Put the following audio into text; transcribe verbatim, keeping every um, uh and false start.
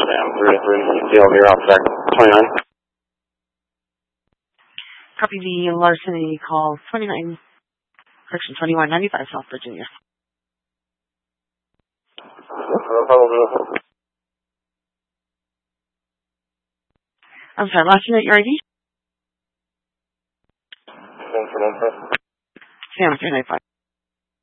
Amsterdam, three to three, Steel here, Officer twenty-nine. Copy the larceny call twenty-nine, correction twenty-one ninety-five South Virginia. I'm sorry, last unit, your I D? San three ninety-five.